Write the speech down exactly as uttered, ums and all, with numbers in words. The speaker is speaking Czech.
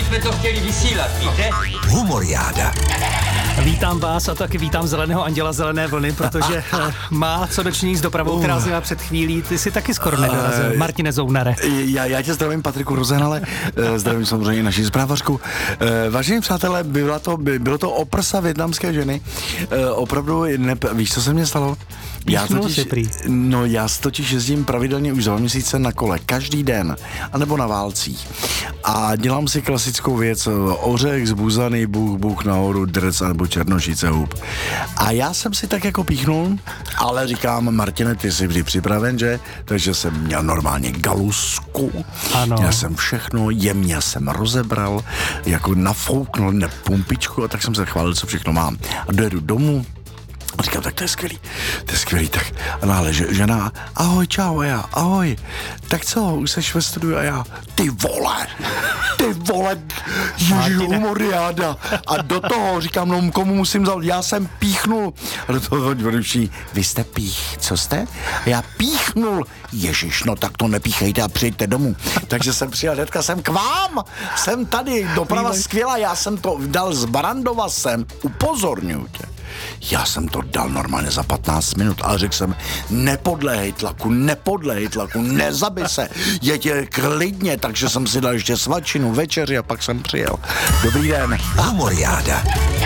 jsme to chtěli vysílat, víte? Humoriáda. Vítám vás a taky vítám Zeleného anděla Zelené vlny, protože má co dočinění s dopravou, která zněla před chvílí. Ty jsi taky skoro nedorazil, Martine Zounare. Já, já tě zdravím, Patriku Rozenale, zdravím samozřejmě naši zprávařku. Vážení přátelé, bylo to, bylo to o prsa vietnamské ženy. Opravdu, ne, víš, co se mně stalo? Já totiž, no já totiž jezdím pravidelně už za dva měsíce na kole, každý den, anebo na válcích. A dělám si klasickou věc, ořech zbuzaný, bůh, bůh nahoru, drc, nebo černošice hub. A já jsem si tak jako píchnul, ale říkám, Martine, ty jsi vždy připraven, že? Takže jsem měl normálně galusku, ano. Já jsem všechno, jemně jsem rozebral, jako nafouknul ne pumpičku a tak jsem se chválil, co všechno mám. A dojedu domů, a říkám, tak to je skvělý, to je skvělý, tak a náhle žena, ahoj, čau, a já, ahoj, tak co, už seš ve studiu a já, ty vole, ty vole, ježiš, humoriáda. A do toho říkám, no komu musím zavolat, já jsem píchnul. A do toho všichni, vy jste pích, co jste? A já píchnul, ježiš, no tak to nepíchejte a přijďte domů. Takže jsem přijel, hnedka jsem k vám, jsem tady, doprava skvělá, já jsem to dal z Barandova sem, upozorňuji tě. Já jsem to dal normálně za patnáct minut, ale řekl jsem, nepodléhej tlaku, nepodléhej tlaku, nezabij se, jeďte klidně, takže jsem si dal ještě svačinu, večeři a pak jsem přijel. Dobrý den. Humoriáda.